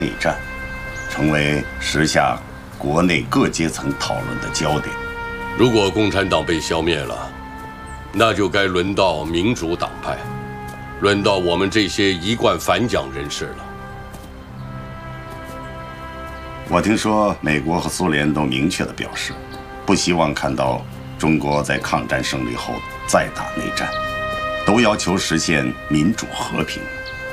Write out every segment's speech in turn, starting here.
内战，成为时下国内各阶层讨论的焦点。 如果共产党被消灭了，那就该轮到民主党派，轮到我们这些一贯反蒋人士了。 我听说美国和苏联都明确地表示，不希望看到中国在抗战胜利后再打内战，都要求实现民主和平。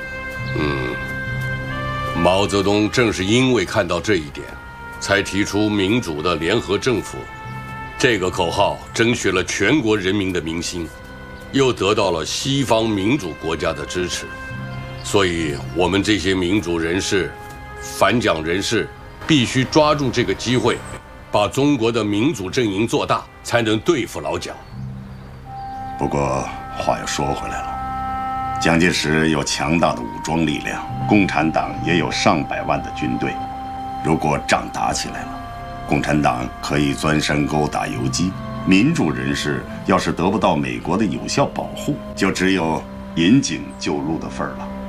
毛泽东正是因为看到这一点，才提出民主的联合政府这个口号，争取了全国人民的民心，又得到了西方民主国家的支持。所以，我们这些民主人士、反蒋人士必须抓住这个机会，把中国的民主阵营做大，才能对付老蒋。 不过话又说回来了，蒋介石有强大的武装力量，共产党也有上百万的军队。如果仗打起来了，共产党可以钻山沟打游击，民主人士要是得不到美国的有效保护，就只有引颈就戮的份儿了。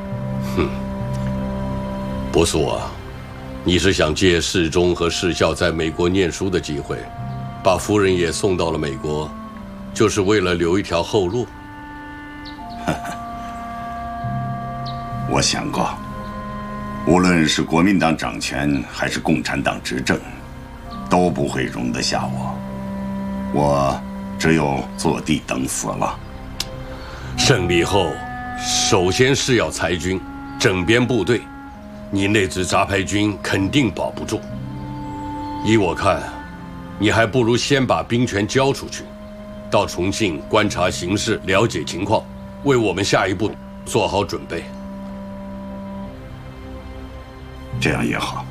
博素啊，你是想借世忠和世孝在美国念书的机会，把夫人也送到了美国，就是为了留一条后路？ 我想过，无论是国民党掌权还是共产党执政，都不会容得下我。我只有坐地等死了。 胜利后，首先是要裁军，整编部队。你那支杂牌军肯定保不住。依我看，你还不如先把兵权交出去，到重庆观察形势，了解情况，为我们下一步做好准备。 这样也好。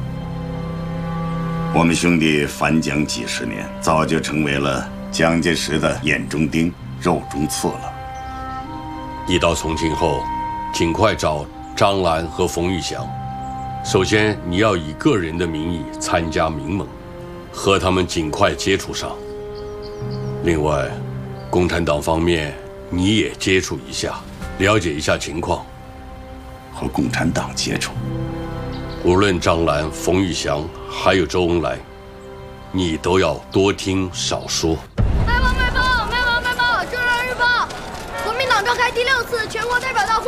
我们兄弟反蒋几十年，早就成为了蒋介石的眼中钉、肉中刺了。 一到重庆后，尽快找张澜和冯玉祥。首先，你要以个人的名义参加民盟，和他们尽快接触上。另外，共产党方面你也接触一下，了解一下情况。 和共产党接触， 无论张澜、冯玉祥还有周恩来，你都要多听少说。 卖报！《中央日报》，国民党召开第6次全国代表大会。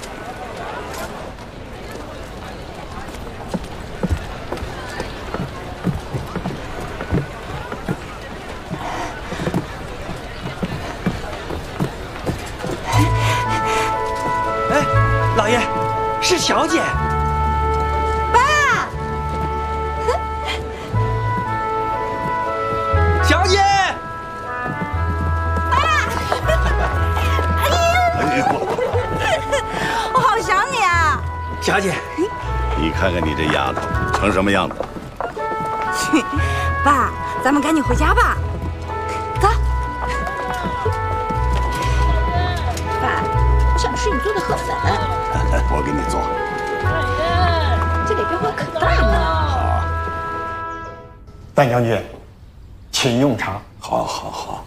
老爷，是小姐。 爸， 小姐。 我好想你啊！ 小姐， 你看看你这丫头成什么样子？ 爸，咱们赶紧回家吧。走。爸，我想吃你做的河粉。 我给你做。 这里变化可大呢。 好。 段将军，请用茶。 好。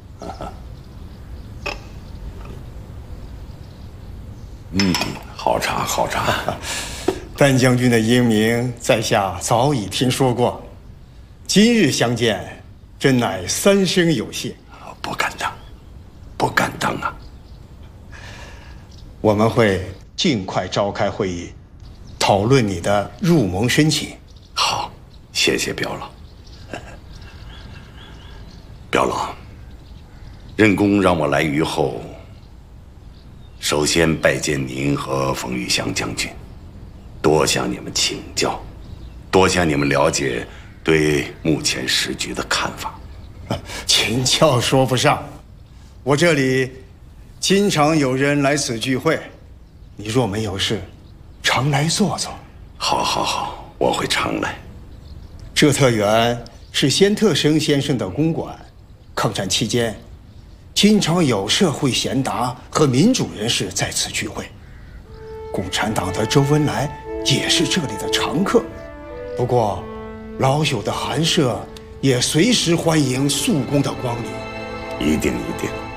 好茶。 段将军的英名，在下早已听说过。今日相见，真乃三生有幸。 不敢当啊！ 我们会尽快召开会议，讨论你的入盟申请。 好，谢谢表老。表老，任公让我来渝后，首先拜见您和冯玉祥将军，多向你们请教，多向你们了解对目前时局的看法。 请教说不上，我这里经常有人来此聚会，你若没有事，常来坐坐。 好，我会常来。 这特园是先特生先生的公馆，抗战期间，经常有社会贤达和民主人士在此聚会。共产党的周恩来也是这里的常客。不过，老朽的寒舍也随时欢迎宿公的光临。 一定。